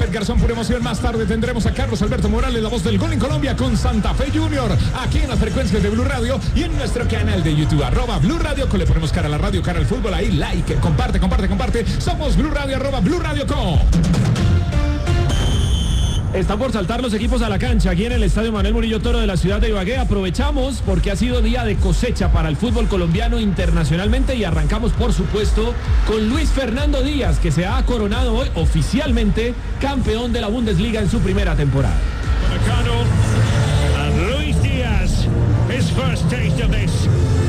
Robert Garzón, pura emoción. Más tarde tendremos a Carlos Alberto Morales, la voz del gol en Colombia, con Santa Fe Junior, aquí en las frecuencias de Blue Radio y en nuestro canal de YouTube, @Blue Radio. Le ponemos cara a la radio, cara al fútbol. Ahí, like, comparte. Somos Blue Radio, @Blue Radio Com. Están por saltar los equipos a la cancha aquí en el Estadio Manuel Murillo Toro de la ciudad de Ibagué. Aprovechamos porque ha sido día de cosecha para el fútbol colombiano internacionalmente y arrancamos, por supuesto, con Luis Fernando Díaz, que se ha coronado hoy oficialmente campeón de la Bundesliga en su primera temporada. And Luis Díaz, his first taste of this.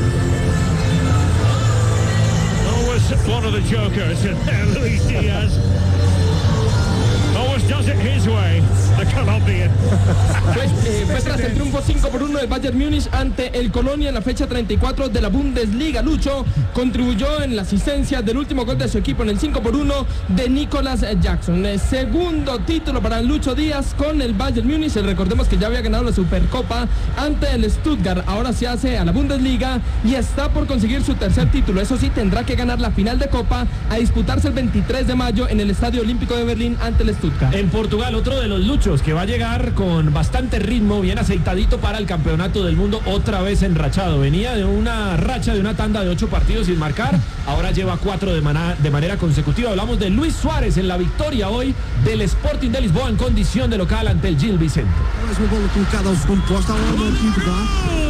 Always one of the jokers, Luis Díaz. Always does it his way, the Colombian. Fue tras el triunfo 5-1 del Bayern Múnich ante el Colonia en la fecha 34 de la Bundesliga. Lucho contribuyó en la asistencia del último gol de su equipo en el 5-1 de Nicolas Jackson. El segundo título para Lucho Díaz con el Bayern Múnich. Recordemos que ya había ganado la Supercopa ante el Stuttgart. Ahora se hace a la Bundesliga y está por conseguir su tercer título. Eso sí, tendrá que ganar la final de Copa a disputarse el 23 de mayo en el Estadio Olímpico de Berlín ante el Stuttgart. En Portugal, otro de los luchos que va a llegar con bastante ritmo, bien aceitadito para el campeonato del mundo, otra vez enrachado. Venía de una racha de una tanda de 8 partidos sin marcar, ahora lleva 4 de manera consecutiva. Hablamos de Luis Suárez en la victoria hoy del Sporting de Lisboa en condición de local ante el Gil Vicente.